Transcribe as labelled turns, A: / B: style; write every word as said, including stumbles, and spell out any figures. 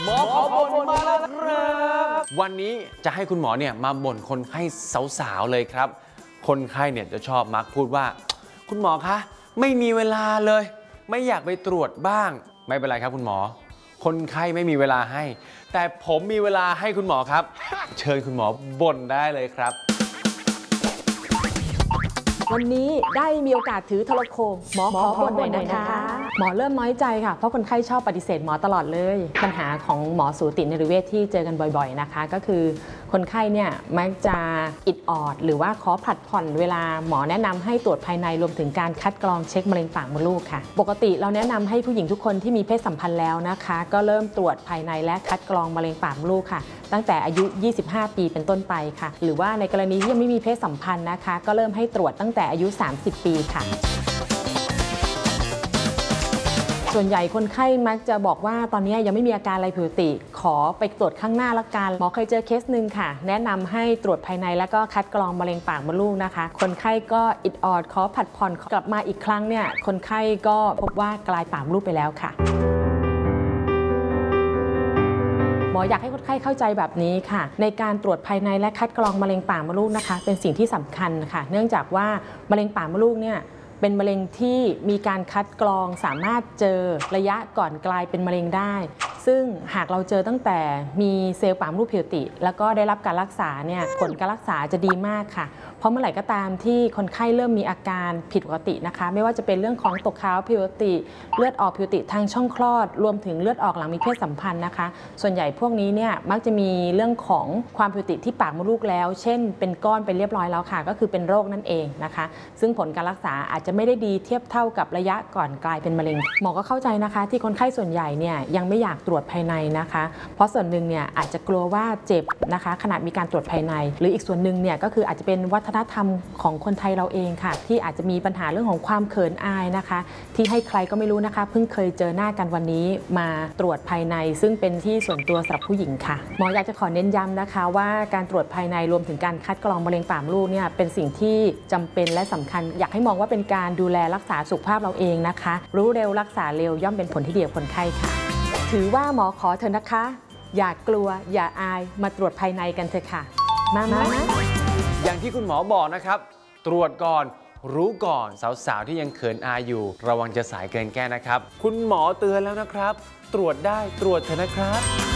A: หมอขอบ่นมาแล้วครับวันนี้จะให้คุณหมอเนี่ยมาบ่นคนไข้สาวๆเลยครับคนไข้เนี่ยจะชอบมักพูดว่าคุณหมอคะไม่มีเวลาเลยไม่อยากไปตรวจบ้างไม่เป็นไรครับคุณหมอคนไข้ไม่มีเวลาให้แต่ผมมีเวลาให้คุณหมอครับเชิญคุณหมอบ่นได้เลยครับ
B: วันนี้ได้มีโอกาสถือโทรโขงหมอขอบ่นหน่อยนะคะหมอเริ่มน้อยใจค่ะเพราะคนไข้ชอบปฏิเสธหมอตลอดเลยปัญหาของหมอสูตินรีเวชที่เจอกันบ่อยๆนะคะก็คือคนไข้เนี่ยมักจะอิดออดหรือว่าขอผลัดผ่อนเวลาหมอแนะนำให้ตรวจภายในรวมถึงการคัดกรองเช็คมะเร็งปากมดลูกค่ะปกติเราแนะนำให้ผู้หญิงทุกคนที่มีเพศสัมพันธ์แล้วนะคะก็เริ่มตรวจภายในและคัดกรองมะเร็งปากมดลูกค่ะตั้งแต่อายุ ยี่สิบห้า ปีเป็นต้นไปค่ะหรือว่าในกรณีที่ยังไม่มีเพศสัมพันธ์นะคะก็เริ่มให้ตรวจตั้งแต่อายุ สามสิบ ปีค่ะส่วนใหญ่คนไข้มักจะบอกว่าตอนนี้ยังไม่มีอาการอะไรผิดปกติขอไปตรวจข้างหน้าละกันหมอเคยเจอเคสหนึ่งค่ะแนะนำให้ตรวจภายในแล้วก็คัดกรองมะเร็งปากมดลูกนะคะคนไข้ก็อิดออดขอผัดผ่อนกลับมาอีกครั้งเนี่ยคนไข้ก็พบว่ากลายปากมดลูกไปแล้วค่ะหมออยากให้คนไข้เข้าใจแบบนี้ค่ะในการตรวจภายในและคัดกรองมะเร็งปากมดลูกนะคะเป็นสิ่งที่สำคัญค่ะเนื่องจากว่ามะเร็งปากมดลูกเนี่ยเป็นมะเร็งที่มีการคัดกรองสามารถเจอระยะก่อนกลายเป็นมะเร็งได้ซึ่งหากเราเจอตั้งแต่มีเซลล์ปากมดลูกผิดปกติแล้วก็ได้รับการรักษาเนี่ยผลการรักษาจะดีมากค่ะเพราะเมื่อไหร่ก็ตามที่คนไข้เริ่มมีอาการผิดปกตินะคะไม่ว่าจะเป็นเรื่องของตกขาวผิดปกติเลือดออกผิดปกติทางช่องคลอดรวมถึงเลือดออกหลังมีเพศสัมพันธ์นะคะส่วนใหญ่พวกนี้เนี่ยมักจะมีเรื่องของความผิดปกติที่ปากมดลูกแล้วเช่นเป็นก้อนไปเรียบร้อยแล้วค่ะก็คือเป็นโรคนั่นเองนะคะซึ่งผลการรักษาอาจจะไม่ได้ดีเทียบเท่ากับระยะก่อนกลายเป็นมะเร็งหมอก็เข้าใจนะคะที่คนไข้ส่วนใหญ่เนี่ยยังไม่อยากตรวจภายในนะคะเพราะส่วนหนึ่งเนี่ยอาจจะกลัวว่าเจ็บนะคะขณะมีการตรวจภายในหรืออีกส่วนหนึ่งเนี่ยก็คืออาจจะเป็นวัฒนธรรมของคนไทยเราเองค่ะที่อาจจะมีปัญหาเรื่องของความเขินอายนะคะที่ให้ใครก็ไม่รู้นะคะเพิ่งเคยเจอหน้ากันวันนี้มาตรวจภายในซึ่งเป็นที่ส่วนตัวสำหรับผู้หญิงค่ะหมออยากจะขอเน้นย้ำนะคะว่าการตรวจภายในรวมถึงการคัดกรองมะเร็งปากมดลูกเนี่ยเป็นสิ่งที่จำเป็นและสำคัญอยากให้มองว่าเป็นการดูแลรักษาสุขภาพเราเองนะคะรู้เร็วรักษาเร็วย่อมเป็นผลที่ดีกับคนไข้ค่ะถือว่าหมอขอเถอะนะคะอย่ากลัวอย่าอายมาตรวจภายในกันเถอะค่ะมามา
A: อย่างที่คุณหมอบอกนะครับตรวจก่อนรู้ก่อนสาวๆที่ยังเขินอายอยู่ระวังจะสายเกินแก้นะครับคุณหมอเตือนแล้วนะครับตรวจได้ตรวจเถอะนะครับ